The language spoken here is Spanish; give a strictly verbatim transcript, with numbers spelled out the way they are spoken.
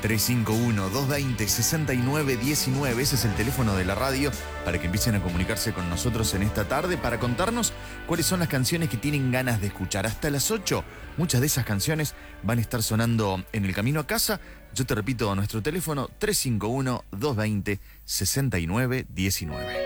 tres cinco uno, dos dos cero, seis nueve uno nueve. Ese es el teléfono de la radio para que empiecen a comunicarse con nosotros en esta tarde para contarnos cuáles son las canciones que tienen ganas de escuchar. Hasta las ocho, muchas de esas canciones van a estar sonando en el camino a casa. Yo te repito nuestro teléfono tres cinco uno, dos dos cero, seis nueve uno nueve.